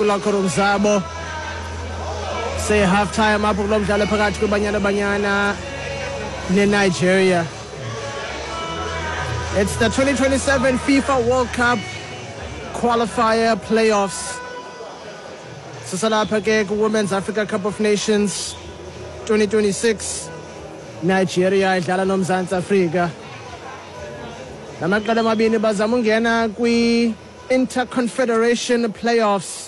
kula room zabo. Say half time apho kulo mdlalo phakathi kweBanyana Banyana neNigeria. It's the 2027 FIFA World Cup qualifier playoffs. Sisalapha ke Women's Africa Cup of Nations 2026. Nigeria idlala noMzantsi Afrika. Lamaqela amabini bazama ungena kwi-Interconfederation playoffs.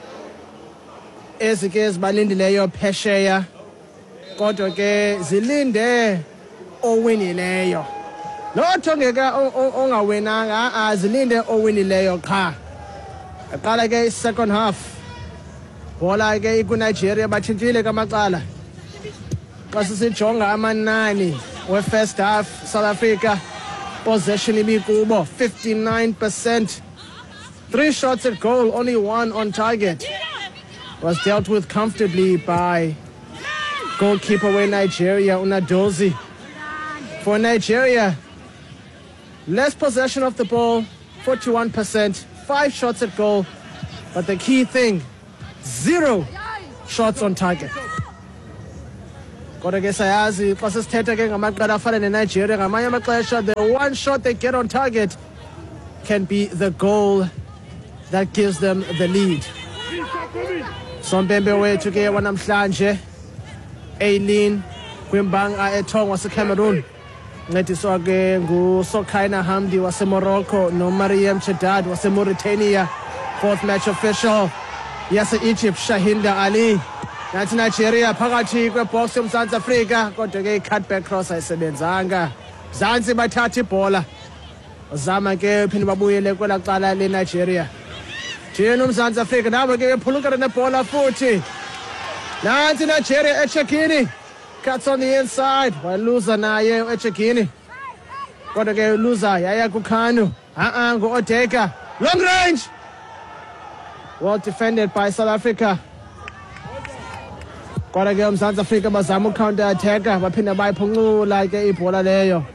Ezike zibalindileyo phesheya. Kodwa ke zilinde owinileyo. Lotho ngeka ongawinanga azilinde owinileyo qha. Aqala ke second half. Bola ke iKuNigeria batshintshile kamacala. Xa sisijonga amanani we-first half, South Africa possession ibikubo 59%. 3 shots at goal, only 1 on target. Was dealt with comfortably by goalkeeper with Nigeria, Unadozie. For Nigeria, less possession of the ball, 41%, 5 shots at goal. But the key thing, 0 shots on target. Kodwa ke sayazi xa sisithetha ke ngamaqela afana neNigeria ngamanye amaxesha the one shot they get on target can be the goal that gives them the lead. Sompempe wethu ke wanamhlanje Aileen kwimbanga eThong waseCameroon ncediswa ke nguSokaina Hamdi waseMorocco noMariam Chedad waseMauritania. Fourth match official yase-Egypt Shahinda Ali. Nathi Nigeria phakathi kwebox yoMzantsi Afrika kodwa ke i-cutback cross ayisebenzanga. Mzantsi bathatha ibhola zama ke phinde babuyele kwela cala leNigeria. Thina uMzantsi Afrika nabo ke bephulukana nebhola futhi. Nansi Nigeria eCheckini. Cuts on the inside. Waluza naye eCheckini. Kodwa ke loser yaya kuKhanu. Ngu-Odeka. Long range. Well defended by South Africa. Kodwa ke uMzantsi Afrika bazama counter attacker baphinda bayiphunqula ke ibhola leyo.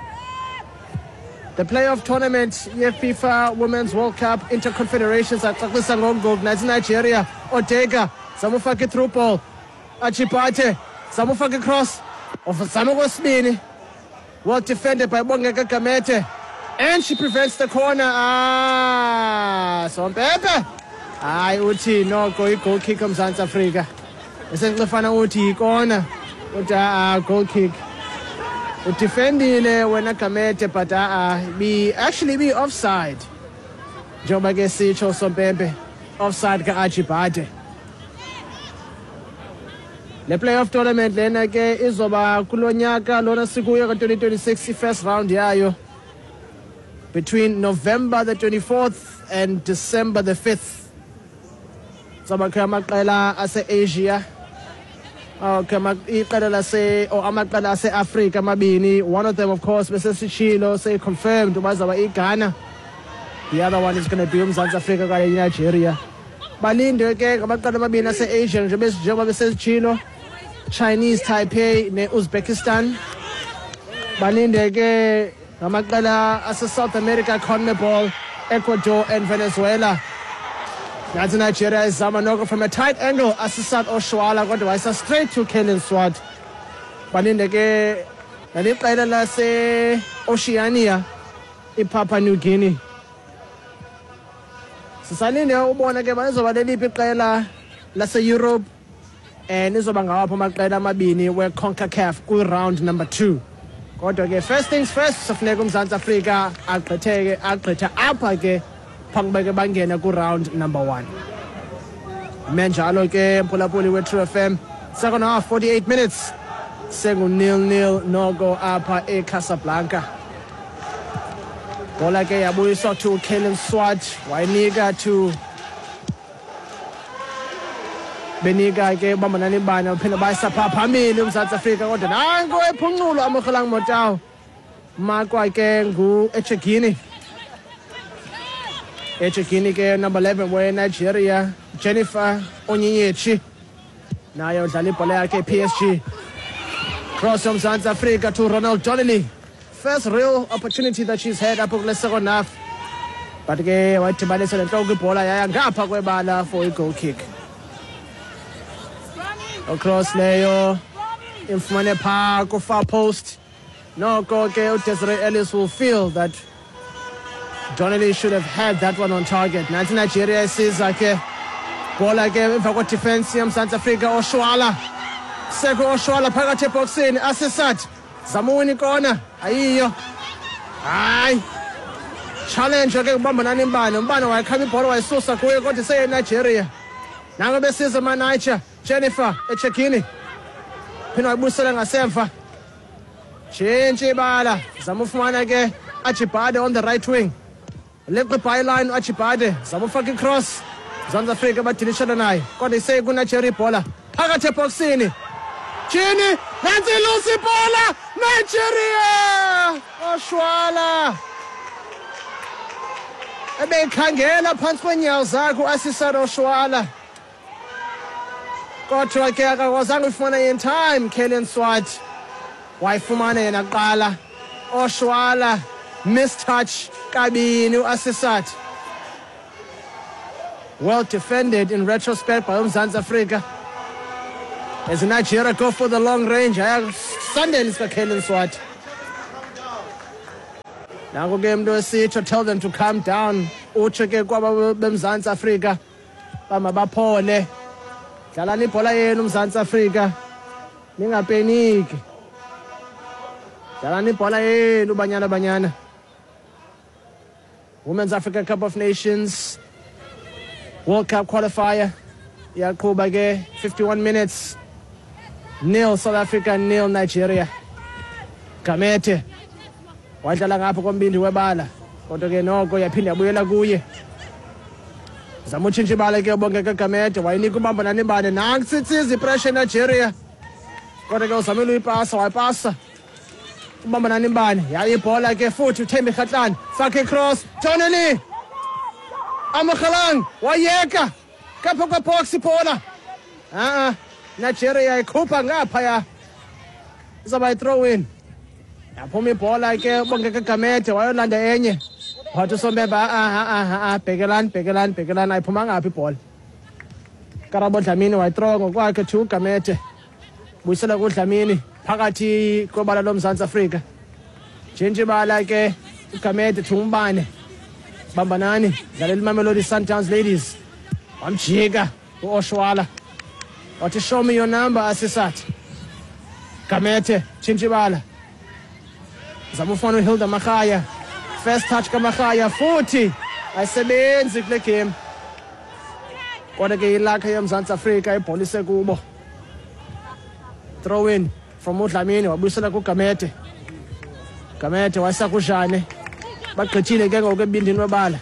The playoff tournament ye-FIFA Women's World Cup Interconfederations axaxisa ngoku nathi Nigeria. Odeka zamufaka i-through ball. Achibate zamufaka i-cross. Zama kwesibini. Well defended by Bongeka Gamete. And she prevents the corner. Sompempe. Hayi uthi noko i-goal kick uMzantsi Afrika. Esenxefana uthi ikona. Uthi goal kick. Udefendile wena Gamete but actually be offside. Njengoba ke sitsho Sompempe. Offside ka-Achibate. Le playoff tournament lena ke izoba kulonyaka lona sikuyo ka-2026 i-first round yayo between November the 24th and December the 5th. Zoba ke amaqela ase-Asia. Amaqela ase-Afrika amabini. One of them of course besesitshilo say confirmed bazaba iGhana. The other one is going to be uMzantsi Afrika kanye Nigeria. Balinde ke ngamaqela amabini ase-Asia njengoba besesitshilo. Chinese Taipei ne-Uzbekistan. Balinde ke ngamaqela ase-South America CONMEBOL, Ecuador and Venezuela. Nathi Nigeria izama noko from a tight angle Asisat Oshoala kodwa wayisa straight to Kellen Swart. Balinde ke naliqela lase-Oceania iPapua New Guinea. Sisalinde ubona ke bazoba leliphi iqela lase-Europe and izoba ngawaphi amaqela amabini we-CONCACAF kwi-round number 2. Kodwa ke first things first sofuneka uMzantsi Afrika agqitha apha ke phambi ke bangena ku-round number 1. Menjalo ke mphulaphuli we-True FM. Second half 48 minutes. Sengu-0-0 noko apha eCasablanca. Bola ke yabuyiswa to Kellen Swart. Wayinika to benika ke bamanani bana phela bayisapha phambili uMzantsi Afrika kodwa nanko ephunculo amogelang Motao. Makwa ke ngu-Echegini. Echegini ke number 11 we-Nigeria Jennifer Onyinyechi. Naye udlala ibhola yakhe PSG. Cross uMzantsi Afrika to Ronald Donnelly. First real opportunity that she's had up in the second half. but ke wayithibanisa lenhloko ibhola yaya ngapha kwebala for i-goal kick. Across leyo imfumane phaa ku-far post. Noko ke uDesiree Ellis will feel that Donnelly should have had that one on target. Nansi Nigeria isiza ke bola ke emva kwedefense yomzantsi Afrika. Oshwala seko Oshwala phakathi eboxini. Asisat zamuni kona ayiyo. Hayi challenge ke kubamba nani imbane. Umbane wayekhaba ibhola wayisusa kuye kodwa seye Nigeria. Nango besiza Niger. Jennifer echekini. Phina wayibusela ngasemva. Change ibala. Zamufumana ke Achibade on the right wing. Leqe byline Achibade. Zamufaka cross. Mzantsi Afrika badilishana naye. Kodwa iseye kuNigeria ibhola. Phakathi eboxini. Chini nansi lusi ibhola. Nigeria. Oshwala. Ebekhangela phansi kwenyawo zakhe uAsisat Oshwala. Kodwa ke akakwazanga uyifumana in time Kellen Swart. Wayifumana yena kuqala. Oshwala mistouch kabini uAsisat. Well defended in retrospect by uMzantsi Afrika. As Nigeria go for the long range, Sunday is for Kellen Swart. Nango ke umuntu wesitho tell them to calm down. Utsho ke kwaba beMzantsi Afrika bamabaphole. Dlalani ibhola yenu uMzantsi Afrika. Ningapeniki. Dlalani ibhola yenu banyana. Women's Africa Cup of Nations World Cup qualifier. Yaqhuba ke 51 minutes. 0 South Africa, 0 Nigeria. Gamete wadlala ngapha kombindi webala. Kodwa ke noko yaphinda yabuyela kuye. Zama utshintsha ibala ke bonke ke Gamete wayinika ubamba nani imbane. Nanku sitsizi pressure Nigeria. Kodwa ke uzamile uyipasa wayipasa. Ubamba nani imbane. Yayi ibhola ke futhi uThembi Kgatlana. Fakhe cross. Donnelly. Amakhalang wayeka. Kapha kwebox ibhola. Nigeria ikhupha ngapha ya. Izaba throw in. Yaphuma ibhola ke bonke ke Gamete wayolanda enye. Wathi uSombemba bhekelani ayiphuma ngapha ibhola. Karabo Dlamini wayithrow ngokwakhe to Gamete. Buyisela kuDlamini phakathi kwebala loMzantsi Afrika. Tshintsha ibala ke uGamete thumbane. Bambanani dlalela iMamelodi Sundowns ladies. Wamjika uOshwala. Wathi show me your number Asisat. Gamete tshintsha ibala. Zamufana uHilda Makhaya. First touch kaMakhaya futhi ayisebenzi kule game. Kodwa ke ilakha yomZantsi Afrika ibhola isekubo. Throw in from uDlamini wabuyisela kuGamete. Gamete wayisa kuJane. Bagqithile ke ngoku ebindini webala.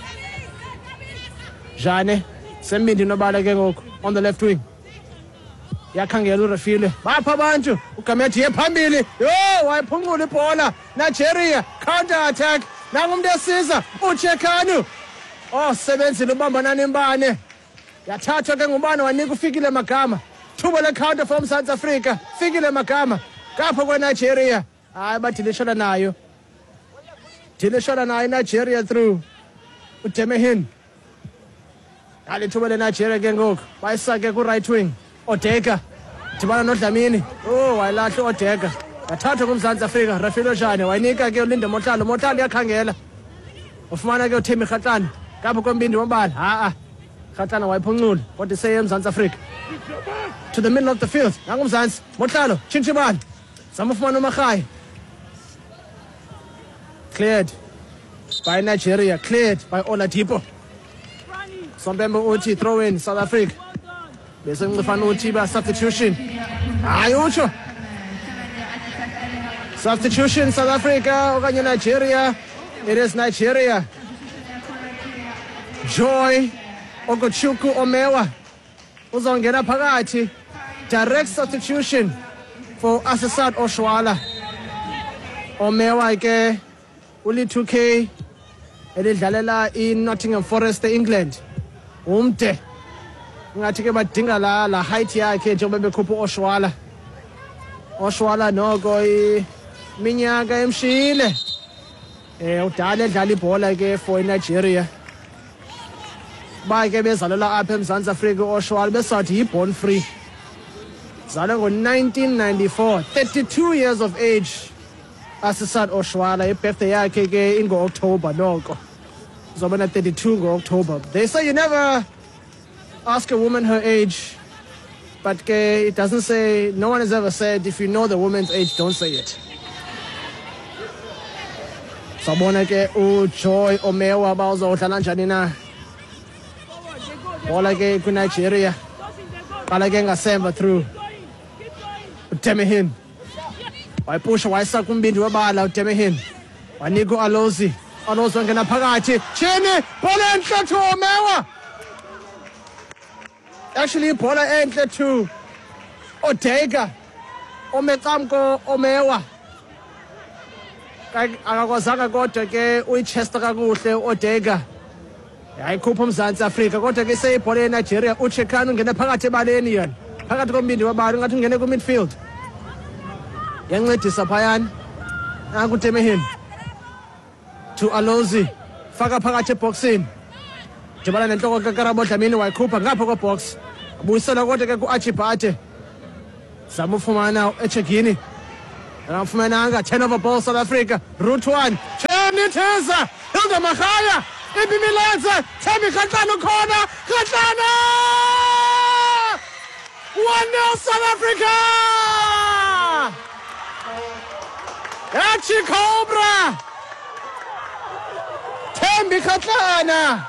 Jane sembindini webala ke ngoku on the left wing. Yakhangela uRefile. Bapha abantu uGamete yephambili. Yo wayiphunqula ibhola. Nigeria counter attack. Nangu umuntu esiza uChekanu. Oh sebenzile ubamba nani imbane. Yathathwa ke ngubani wanika uFikile Magama. Thuba le counter from South Africa. Fikile Magama. Kapha kweNigeria. Hayi badilishana nayo. Dilishana nayo Nigeria through. uDemehin. Dali thuba le Nigeria ke ngoku. Bayisake ku right wing. Odeka. Dibana noDlamini. Oh wayilahla uOdeka. Yathathwa kuMzantsi Afrika. Rafilo Jane wayinika ke uLinde Motlalo. Motlalo yakhangela. Ufumana ke uThembi Kgatlana. Kapha kombindi wombala. Kgatlana wayiphunqula kodwa iseye eMzantsi Afrika. To the middle of the field. Nangu uMzantsi. Motlalo tshintsha ibala. Zama ufumana uMakhaya. Cleared by Nigeria. Cleared by Oladipo. Sombemba uthi throw in South Africa. Bese ngifana uthi ba substitution. Hayi utsho. Substitution South Africa okanye Nigeria. It is Nigeria. Joy Ogochukwu Omewa uzongena phakathi. Direct substitution for Asisat Oshwala. Omewa ke uli 2K elidlalela iNottingham Forest eEngland. Umde ngathi ke badinga la height yakhe njengoba bekhupha uOshwala. Oshwala noko iminyaka emshile. udala edlala ibhola ke for iNigeria ba ke bezalela apha eMzantsi Afrika uOshwala besathi yi-born free zalwe ngo-1994 32 years of age asisat Oshwala ibirthday yakhe ke ingo-October noko zoba na 32 ngo-October. They say you never ask a woman her age, but it doesn't say, no one has ever said if you know the woman's age don't say it. Sabona ke uJoy Omewa bazodlala njani na bola ke kuNigeria qala ke ngasemva through uTemehin wayipusha wayisaka umbindi webala uTemehin wanika uAlozi wangena phakathi chini bola enhle to Omewa actually bola enhle to Odega Omecamko Omewa akakwazanga kodwa ke uyichester kakuhle Odega yayikhupha uMzantsi Afrika kodwa ke seyibhola yeNigeria uChekani ungena phakathi ebaleni yena phakathi kombindi wabali ngathi ungene ku-midfield yancedisa phayana akuTemehin to Alozi faka phakathi eboxini dibala nenhloko kaKarabo Dlamini wayikhupha ngapha kwebox abuyisela kodwa ke ku-Achibate zama ufumana eChekini angafumananga turnover ball South Africa route 1 Cheni Teza Hilda Makhaya Ibimilenze Thembi Kgatlana khona Kgatlana 1-0 South Africa Yachi Cobra Thembi Kgatlana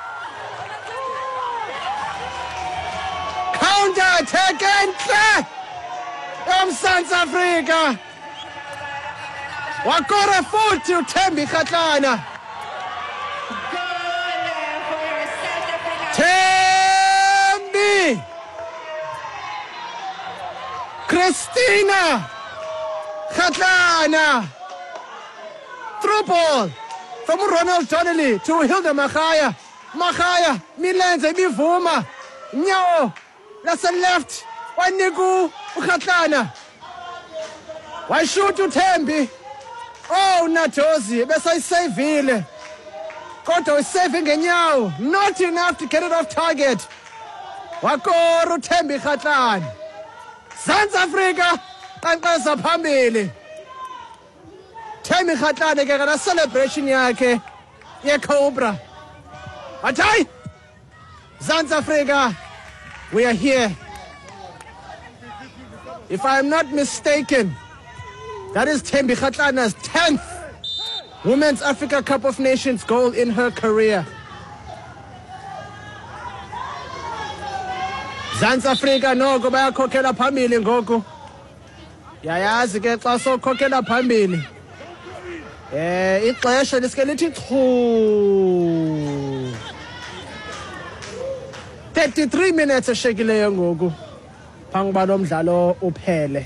counter attack enhle eMzantsi Afrika wakora futhi uThembi Kgatlana Thembi Christina Kgatlana through ball from Ronald Donnelly to Hilda Makhaya milenze ibivuma nyawo lase left waniku uKgatlana wayishuta uThembi Nadozi besayisavile kodwa uyisave ngenyawo not enough to get it off target wakora uThembi Kgatlana South Africa qanqeza phambili Thembi Kgatlana ke kana celebration yakhe yeCobra athay South Africa we are here if I am not mistaken that is Thembi Kgatlana's 10th Women's Africa Cup of Nations goal in her career. South Africa noko bayakhokhela phambili ngoku. Yayazi ke xa sokhokhela phambili. Ixesha liske lithi chu. 33 minutes eshekileyo ngoku. Phambi ba lo mdlalo uphele.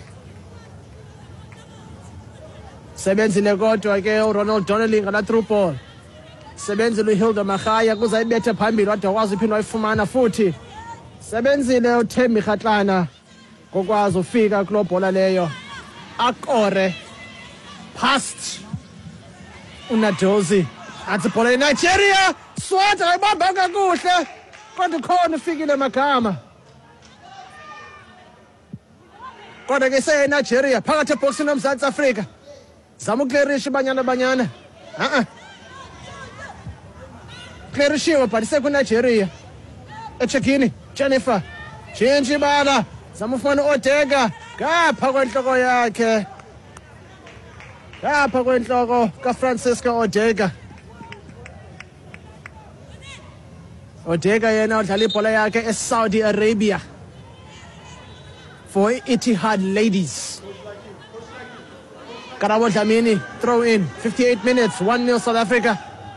Sebenzile kodwa ke uRonald Donnelly ngala through ball sebenzile uHilda Makhaya kuzayibetha phambili wade wakwazi uphinda wayifumana futhi sebenzile uThembi Kgatlana kokwazi ufika kulo bhola leyo akore past uNadozi athi bhola yeNigeria Swata ayibamba kakuhle kodwa khona ufikile Magama kodwa ke seyeNigeria phakathi eboxini noMzantsi Afrika zama uklerisha banyana klerishiwe but sekuNigeria eChekini Jennifer Jinji bala zama ufumana Odega ngapha kwenhloko yakhe ngapha kwenhloko kaFrancisco Odega yena udlala ibhola yakhe eSaudi Arabia for Etihad Ladies. Karabo Dlamini throw in 58 minutes 1-0 South Africa.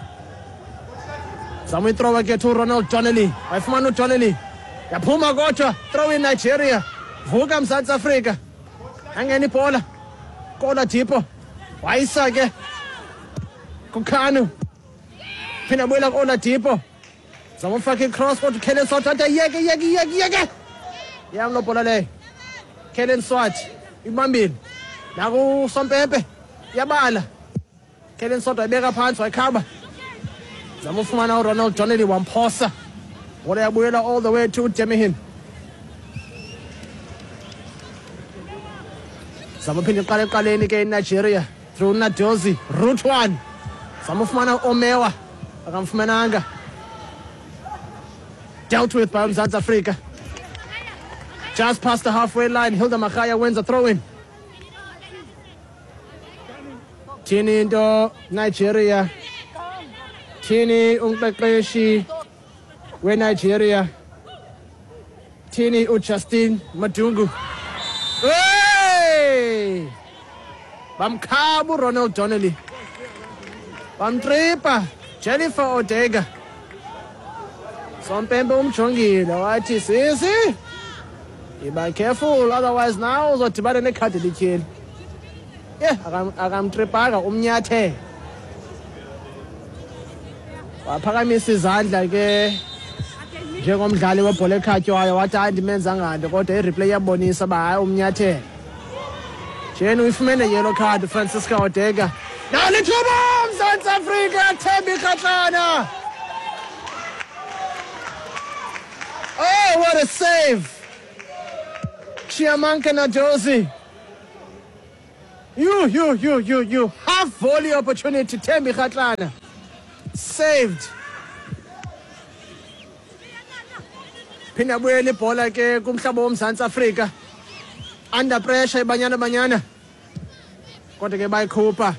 Zama throw again to Ronald Donnelly wayifumana uDonnelly yaphuma kodwa throw in Nigeria vuka Mzantsi Afrika angena ibhola kola Tipo wayisa ke kuKhanu phina bola kola Tipo zama ufaka icross kodwa Kellen Swart athe yeke yamlo bhola le Kellen Swart ibambile naku Sompempe yabala Kellen Swart wayibeka phansi wayikhaba zama ufumana uRonald Donnelly wamphosa wona yabuyela all the way to Demihin zama phinde iqala eqaleni ke Nigeria through Nadozi route 1 zama ufumana Omewa akamfumananga dealt with by South Africa just past the halfway line. Hilda Makhaya wins a throw-in. Tini into Nigeria. Tini umqeqeshi we Nigeria. Tini uJustin Madungu. Hey! Bamkhabu Ronald Donnelly. Bamtripa Jennifer Odega. Sompembe umjongile wathi sisi be careful otherwise now uzodibana nekhadi lityheli akamtripaka umnyathe waphakamisa izandla ke njengomdlali webhola ekhatywayo wathi hayi ndimenzanga nto kodwa ireplay iyabonisa uba hayi umnyathe njeni uyifumene yellow card Francisca Odega nalithuba uMzantsi Afrika Thembi Kgatlana. Oh, what a save! Chiamanka Nadozi. You. Half volley opportunity. Thembi Kgatlana. Saved. Phinda buyela ibhola ke kumhlaba womzantsi Afrika. Under pressure ibanyana. Kodwa ke bayikhupha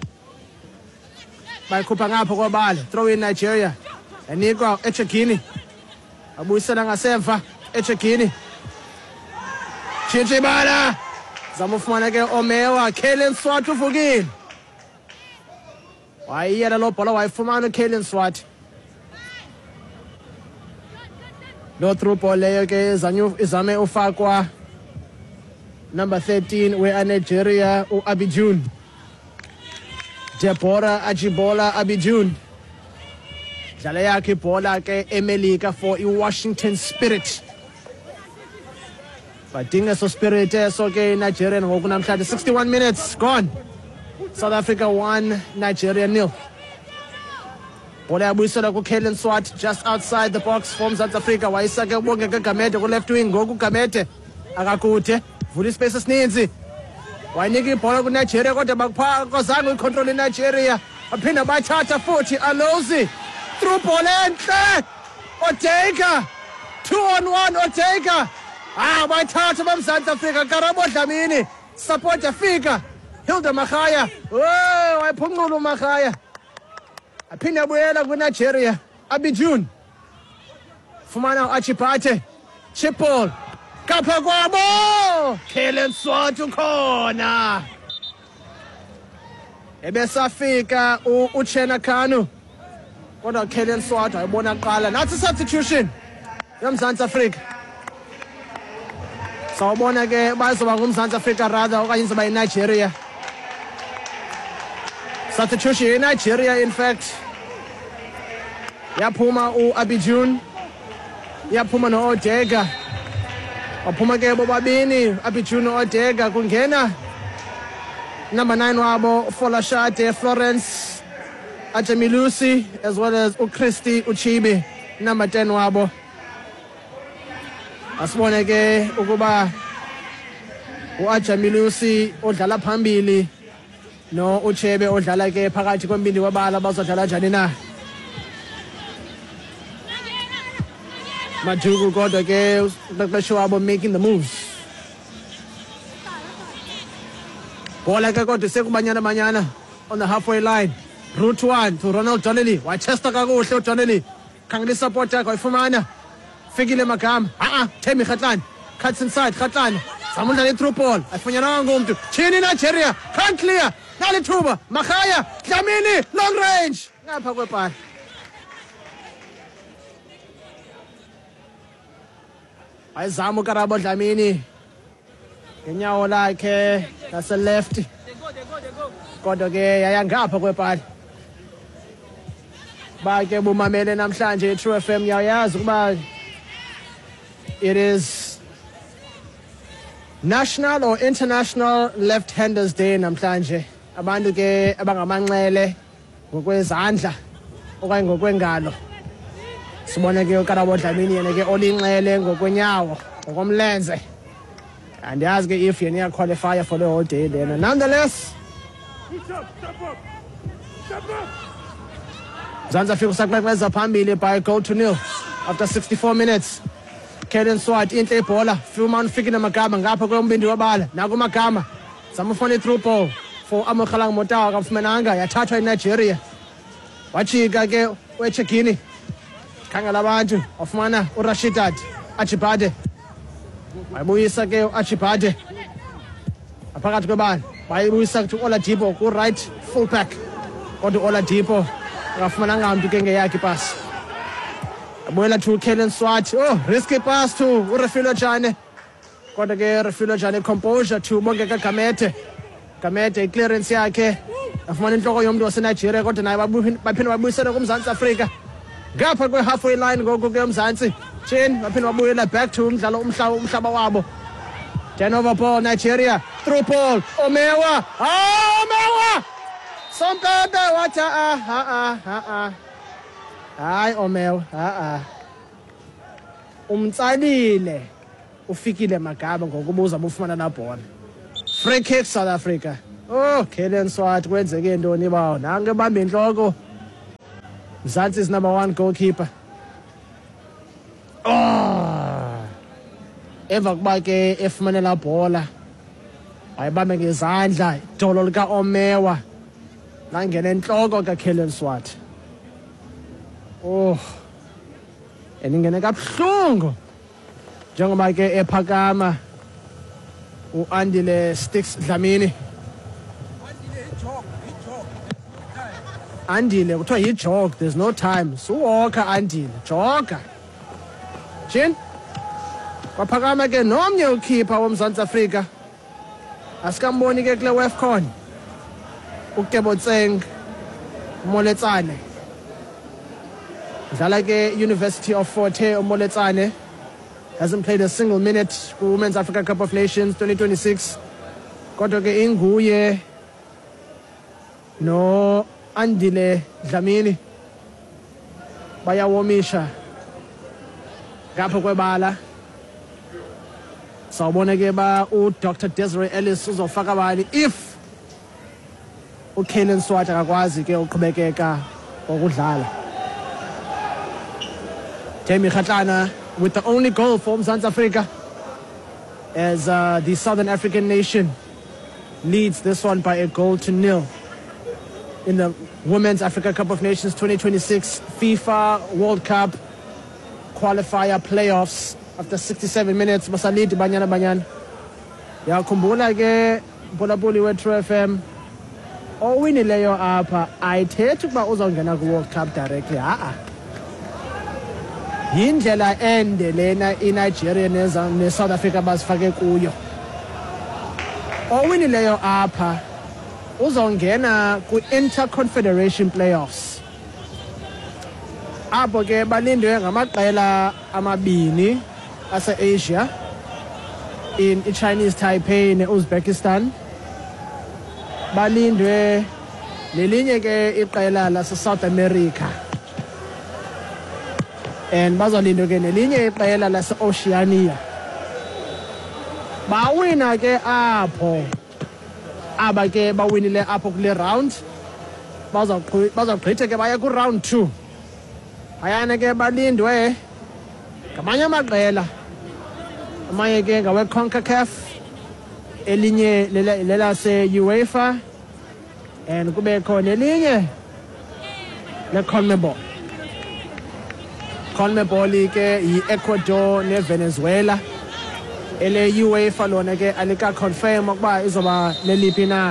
ngapha kwabala. Throw in Nigeria. Yanikwa eChekini. Abuyisela ngasemva eChekini. Chibala zama ufumana ke Omewa Kellen Swart uvukile wayiyela lo bhola wayifumana uKellen Swart lo through ball leyo ke izame ufakwa number 13 we Nigeria uAbijun Deborah Ajibola Abijun dlala yakhe ibhola ke eMelika for iWashington Spirit badinga so spirit so ke Nigeria ngoku namhlanje 61 minutes gone. South Africa 1 Nigeria 0. Bola yabuyisela ku Kellen Swart just outside the box from South Africa wayisa ke ubonge ke Gamete ku left wing ngoku Gamete akakude vula space esininzi wayinika ibhola ku Nigeria kodwa bakuzange uyicontrol Nigeria aphinda bathatha futhi Alozi through ball enhle Odega 2-on-1 Odega bayithatha bamzantsi Afrika Karabo Dlamini support yafika Hilda Makhaya wayiphunqula uMakhaya aphinde abuyela kuNigeria Abijun fumana uAchibate chip ball kapha kwabo Kellen Swart ukhona ebesafika uChena Kanu kodwa Kellen Swart wayibona qala nathi substitution yomzantsi Afrika sawubona ke bazoba ngumzantsi Afrika rather okanye izoba yiNigeria substitution yeNigeria in fact yaphuma uAbijun yaphuma noOdega waphuma ke bobabini Abijun noOdega kungena number 9 wabo Folashade Florence Ajamilusi as well as uChristi Uchibi number 10 wabo asibone ke ukuba uAjamilusi odlala phambili no Uchebe odlala ke phakathi kwembindi kwabala bazodlala njani na Majuku kodwa ke uqeqeshi wabo making the moves bola ke kodwa sekubanyana on the halfway line route 1 to Ronald Donnelly wachester kakuhle uDonnelly khangela support yakhe wayifumana fikile Magama Thembi Kgatlana cuts inside Kgatlana zamudlala through ball afunyananga ngumuntu chini Nigeria can't clear nalithuba Makhaya Dlamini long range ngapha kwebhala ayizama uKarabo Dlamini ngenyawo lakhe lase left kodwa ke yaya ngapha kwebhala bake bumamele namhlanje True FM yayazi ukuba it is National or International Left-Handers Day namhlanje abantu ke abangamanxele ngokwezandla okanye ngokwengalo. Sibone ke uKarabo Dlamini yena ke olinxele ngokwenyawo ngokomlenze. Andiyazi ke if yena qualify for the whole day then. Nonetheless, Mzansi Afrika usaqeqeza phambili by goal to nil after 64 minutes. Caden Swart intle ibhola, Filman Fikile Magama ngapha kweyombindi webala, naku Magama samufona through ball for Amokhalang Motawa kafumenanga yathathwa iNigeria. Wachika ke weChekini khangela abantu wafumana uRashidat Achibade. Bayibuyisa ke uAchibade aphakathi kwebala, bayibuyisa ku Oladipo ku right full back. Kodwa Oladipo akafumananga umuntu ke ngeyakhe pass. Abuyela to Caden Swart. Oh, risky pass to uRefilo Jane. Kodwa ke Refilo Jane composure to Bongeka Gamete. Gamete clearance yakhe afumana inhloko yomuntu waseNigeria kodwa naye baphinde babuyisela kuMzansi Afrika. Ngapha kwe halfway line ngoku ke uMzansi. Chin baphinde babuyela back to umhlaba wabo. Turnover ball Nigeria. Through ball. Omewa. Omewa. Sompempe wathi hayi Omewa umtsalile ufikile Magaba ngokubuza bufumana la bhola. Free kick South Africa. Oh, Caden Swart kwenzeke ntoni bawo? Nange bamba inhloko. Mzansi is number 1 goalkeeper. Oh. Eva kuba ke efumane la bhola. Ayibambe ngezandla idolo lika Omewa. Langena enhloko ka Caden Swart. Oh. Eningene kabuhlungu. Njengoba ke ephakama uAndile Sticks Dlamini. Andile kuthiwa yi-jog, there's no time. Suwalker Andile, jogger. Chin kwaphakama ke nomnye ukhipha woMzantsi Afrika. Asikamboni ke kule WAFCON. uKebotseng Moletsane. Dlala ke University of Fort Hare Moletsane. Hasn't played a single minute for Women's Africa Cup of Nations 2026. Kodwa ke inguye no Andile Dlamini bayawomisha ngapha kwebala. Sawubona ke ba uDr Desiree Ellis uzofaka bani if uCaden Swart akakwazi ke uqhubekeka ngokudlala. Jamie Khatlana with the only goal for Mzansi Afrika as the Southern African nation leads this one by a goal to nil in the Women's Africa Cup of Nations 2026 FIFA World Cup qualifier playoffs. After 67 minutes basalidi banyana yakhumbula ke Mpolapoli we-True FM owinileyo apha ayithethi ukuba uzawungena ku-World Cup directly. Yindlela ende lena iNigeria neSouth Africa bazifake kuyo. Owinileyo apha uzongena ku-Interconfederation Playoffs. Apho ke balindwe ngamaqela amabini ase-Asia in Chinese Taipei ne-Uzbekistan. Balindwe lelinye ke iqela lase-South America. And bazolindwe ke nelinye iqela lase-Oceania. Bawina ke apho. Aba ke bawinile apho kule round. Bazawugqithe ke baya ku-round 2. Ayana ke balindwe ngamanye amaqela. Amanye ke ngawe-CONCACAF. Elinye lelase-UEFA. And kube khona elinye le-CONMEBOL. CONMEBOL ke yi-Ecuador ne-Venezuela. Ele-UEFA lona ke alika-confirm ukuba izoba leliphi na.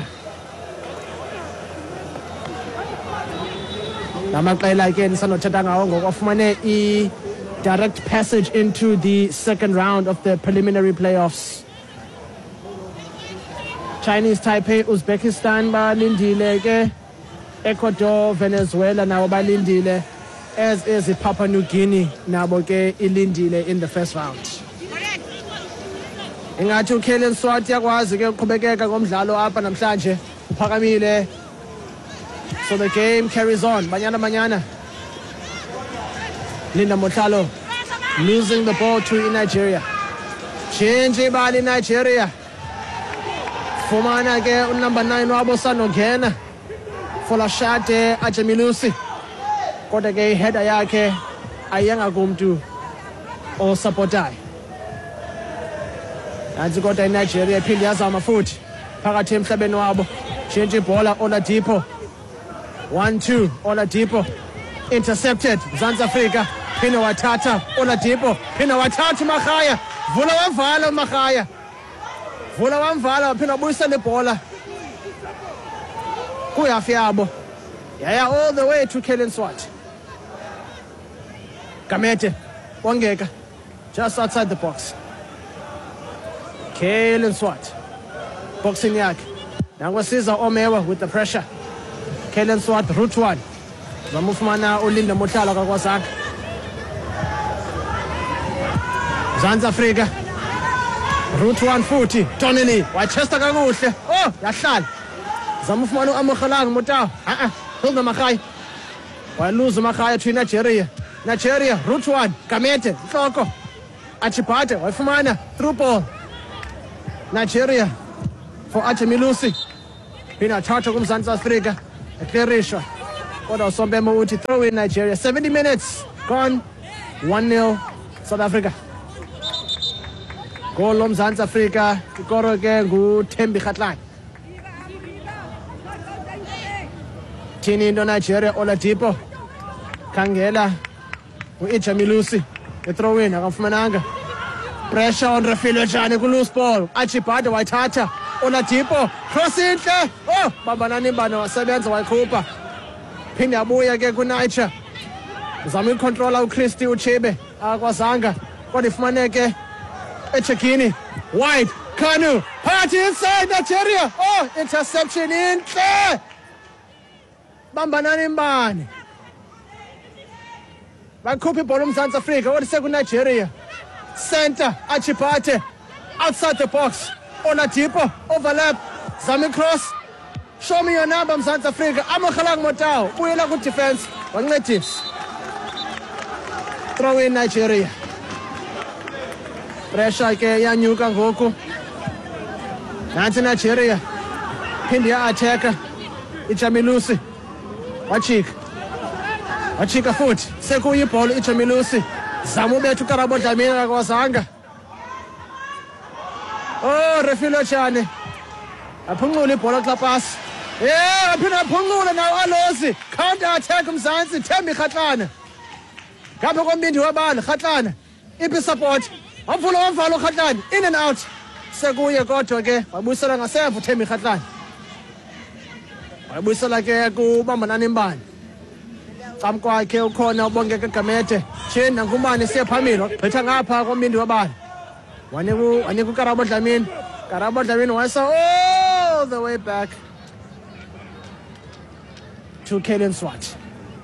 Namaqela ke nisanothetha ngawo ngoku afumane i-direct passage into the second round of the preliminary playoffs. Chinese Taipei, Uzbekistan balindile ke. Ecuador, Venezuela nabo balindile. As is Papua New Guinea nabo ke ilindile in the first round. Ingathi uCaden Swart yakwazi ke uqhubekeka ngomdlalo apha namhlanje. Uphakamile So the game carries on. Banyana Banyana. Linda Motalo losing the ball to Nigeria. Change ball in Nigeria. Fumana ke number 9 wabo sanongena. Fola shate Ajamilusi. Kodwa ke header yakhe ayanga kumntu osupportayo. Nansi kodwa iNigeria iphinde yazama futhi phakathi emhlabeni wabo. Change ibhola Oladipo. 1-2 Oladipo intercepted. Mzansi Afrika phinde wathatha Oladipo. Phinde wathatha Makhaya. Vula wavala Makhaya. Vula wamvala waphinde wabuyisela ibhola kuyafi yabo. Yaya all the way to Kellen Swart. Gamete Wangeka just outside the box. Kellen Swart boxing yakhe. Nangwasiza Omewa with the pressure. Kellen Swart route 1. Zamufumana uLinda Motlala kakwasakhe. Mzansi Afrika route 1 futhi Tonini wachester kakuhle. Oh yahlala. Zamufumana uAmokhalanga Motao. Hilda Makhaya. Waluza Makhaya to Nigeria. Nigeria route 1 Gamete Nhloko. Achipate wayifumana through ball. Nigeria for Ajamilusi. Phina thatha kumZansi Afrika. Eclearishwa. Kodwa uSompempe uthi throw in Nigeria. 70 minutes gone. 1-0 South Africa. Goal lomZansi Afrika ikoro ke nguThembi Kgatlana. Thini into Nigeria Oladipo khangela uAjamilusi throw in akafumananga. Pressure on Refilwe Jane ku loose ball. Achibade wayithatha Oladipo cross inhle. Oh babanani bana wasebenza wayikhupha. Phinde abuya ke kuNiger. Uzama ucontroller uChristi Uchebe akwazanga kodwa ifumaneke eCheckini. Wide Kanu party inside Nigeria. Oh interception inhle. Bambanani mbane. Bakhupha ibhola uMzansi Afrika kodwa sekuNigeria. Center Achibate outside the box. Oladipo overlap. Zami cross. Show me your number Mzansi Afrika. Amokhalanga Motao buyela ku defense wancedisa. Throw in Nigeria. Pressure ke yanyuka ngoku. Nansi Nigeria. Phinde ya attacker Ajamilusi. Wachika futhi sekuyibhola Ajamilusi. Zama ubetha uKarabo Dlamini akakwazanga. Oh Refilwe Jane aphunqula ibhola kuLapasi. Aphinda aphunqula nawo Alozi. Counter attack uMzansi Thembi Kgatlana. Ngapha kombindi wabani Kgatlana. Iphi support. Wavula wamvala uKgatlana in and out. Sekuye kodwa ke wabuyisela ngasemva uThembi Kgatlana. Wabuyisela ke kubambanani imbali. Phambi kwakhe ukhona uBongeka Gamete. Cheni nangumbane siya phambili wagqitha ngapha kombindi wabani. Wanika uKarabo Dlamini. Karabo Dlamini wayisa all the way back to Kellen Swart.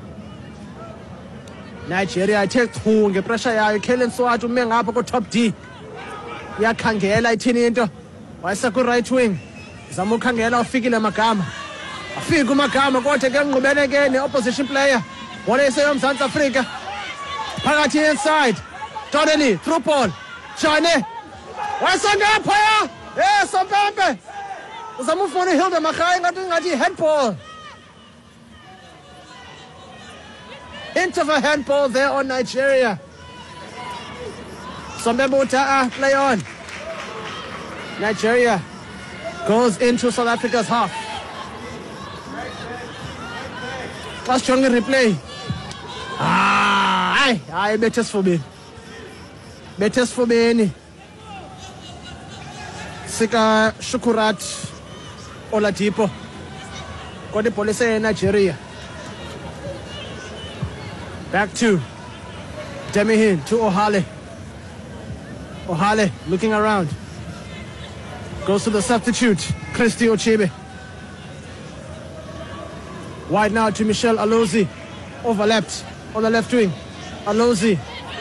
Nigeria ithe chu ngepressure yayo. Kellen Swart ume ngapha ku top D. Yakhangela ithini into. Wayisa ku right wing. Zama ukhangela ufikile Magama. Afika uMagama kodwa ke ngqubene ke ne-opposition player. Wona iseyo uMzansi Afrika. Phakathi inside. Tonini through ball. Jane. Wasangapha. Sompempe. Uzama ufuna Hilda Makhaya ngathi handball. Hint of a handball there on Nigeria. Sompempe uthi play on. Nigeria goes into South Africa's half. Last jonge replay. Hayi bethesifubeni. Sika Shukurat Oladipo. Kodwa ibhola eseNigeria. Back to Demihin to Ohale. Ohale looking around. Goes to the substitute, Christy Ochebe. Wide now to Michelle Alozi. Overlapped on the left wing. Alozi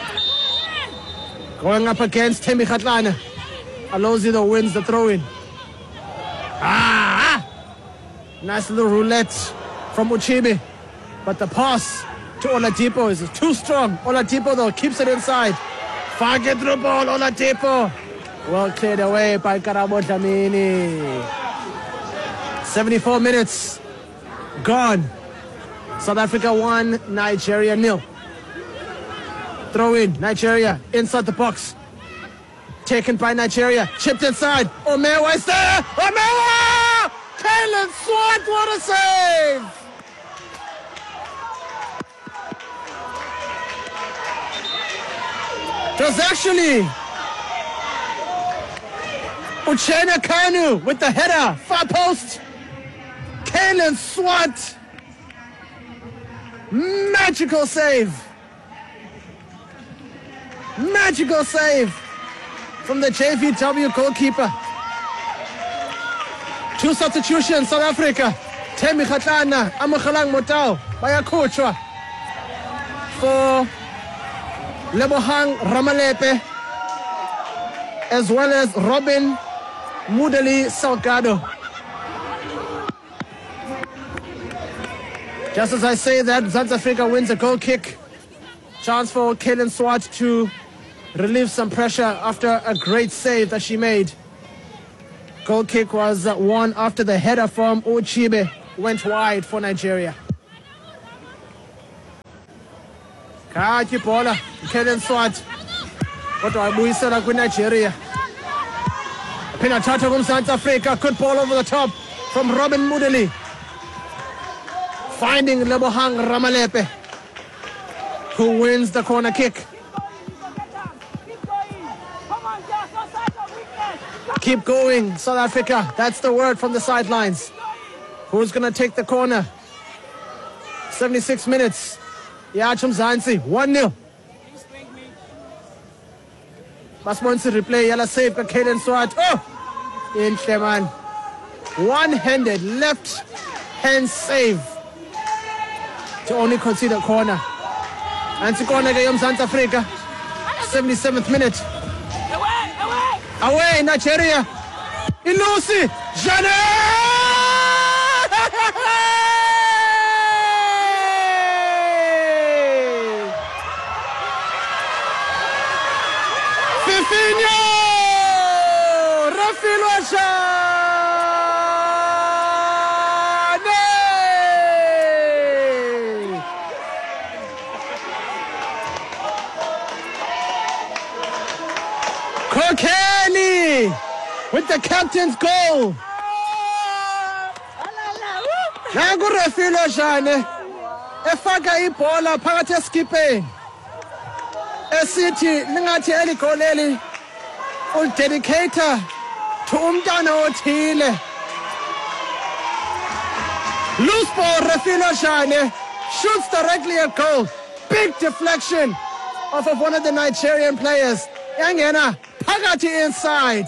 going up against Thembi Kgatlana. Alozi though wins the throw-in. Nice little roulette from Uchibe. But the pass to Oladipo is too strong. Oladipo, though, keeps it inside. Fake it through ball, Oladipo. Well cleared away by Karabo Dlamini. 74 minutes gone. South Africa 1, Nigeria 0. Throw in, Nigeria inside the box. Taken by Nigeria, chipped inside. Omewa is there! Omewa! Kalen Swart, what a save! It was actually Uchenna Kanu with the header, far post. Kalen Swart, magical save. Magical save from the JVW goalkeeper. 2 substitutions, South Africa. Temi Khatlana, Amakhalang Motao, Bayakuchwa. For Lebohang Ramalepe, as well as Robin Mudali Salgado. Just as I say that, South Africa wins a goal kick. Chance for Kalen Swart to relieve some pressure after a great save that she made. Goal kick was won after the header from Uchibe went wide for Nigeria. Kaki bola, Kalen Swart. Kodwa ayibuyisela kwiNigeria. Phina thatha kumZantsi Afrika. Good ball over the top from Robin Mudali. Finding Lebohang Ramalepe, who wins the corner kick. Keep going, South Africa. That's the word from the sidelines. Who's going to take the corner? 76 minutes. Yacho Mzansi, 1-0. Basmonsi replay, yala save ka Kalen Swart. Oh! Inhle man. One-handed, left-hand save to only concede a corner. Anti corner ke yomZantsi Afrika. 77th minute. Away, Nigeria. Ilusi, Jane! Fifinho! Rafilo Jane! Kokeni with the captain's goal. Nangu Rafilo Jane efaka ibhola phakathi esikipeni esithi ningathi eli goleli ulidedicator to umntana othile. Loose ball, Rafilo Jane shoots directly at goal. Big deflection off of one of the Nigerian players. Yangena phakathi inside.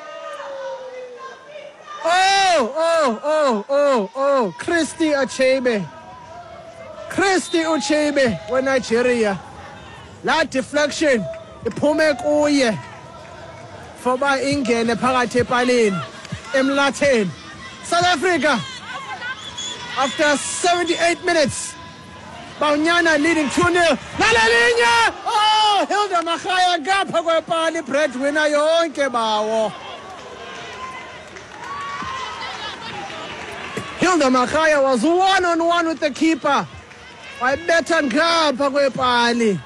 Oh, Christy Ucheibe. Christy Ucheibe for Nigeria. That deflection, iphume kuye. Foba ingene phakathi epaleni. Emlatheni. South Africa, after 78 minutes, Banyana leading 2-0. Nalalinya! Oh, Hilda Makhaya ngapha kwepali, breadwinner yonke bawo. Hilda Makhaya was one-on-one with the keeper. Wayibetha ngapha kwepali.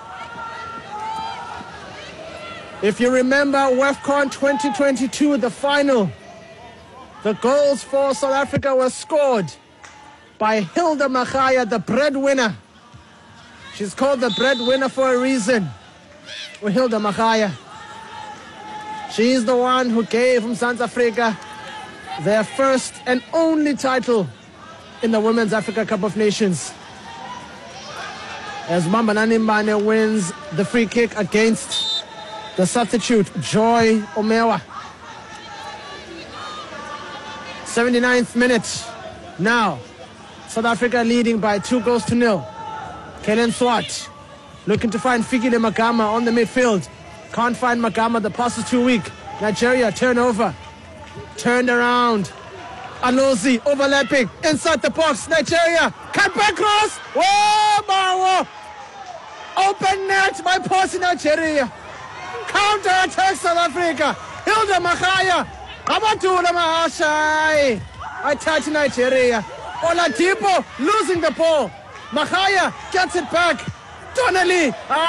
If you remember WAFCON 2022, the final, the goals for South Africa were scored by Hilda Makhaya, the breadwinner. She's called the breadwinner for a reason. Well, Hilda Makhaya. She's the one who gave South Africa their first and only title in the Women's Africa Cup of Nations. As Mambanani Mbane wins the free kick against the substitute, Joy Omewa. 79th minute. Now, South Africa leading by 2-0. Kalen Swart looking to find Fikile Magama on the midfield. Can't find Magama, the pass is too weak. Nigeria turnover. Turned around. Alozi overlapping inside the box. Nigeria. Cut back cross. Oh, Mawo. Open net by Posi Nigeria. Counter attack South Africa. Hilda Makhaya. Abatula Mahashai. Attack Nigeria. Oladipo losing the ball. Makhaya gets it back. Donnelly.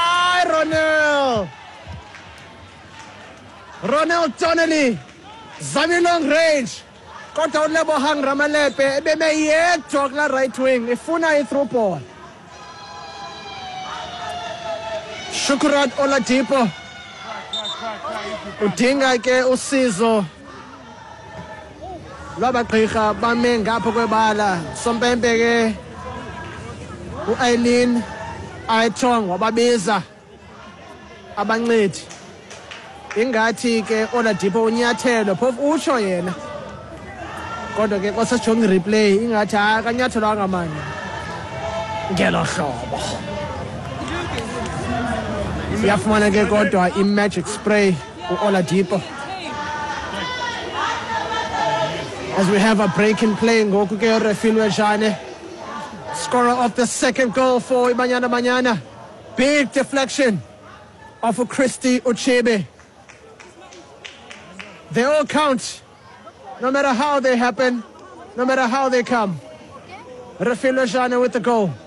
Ronald Donnelly. Zami long range. Kodwa uLebohang Ramalepe ebemeyedwa kula right wing ifuna i-through ball. Shukrat Oladipo udinga ke usizo lwabagqirha bame ngapha kwebala. Sompempe ke u-Eileen Aitong wababiza abancedi. Ingathi ke Oladipo unyathelo phofu utsho yena. Kodwa ke kwasesijonga i-replay ingathi akanyathelwanga mani ngelo hlobo. Siyafumana ke kodwa i-magic spray u-Oladipo. As we have a break in play ngoku ke uRefilwe Jane, scorer of the second goal for iBanyana Banyana. Big deflection of Christy Uchebe. They all count, no matter how they happen, no matter how they come. Refilwe Jane with the goal.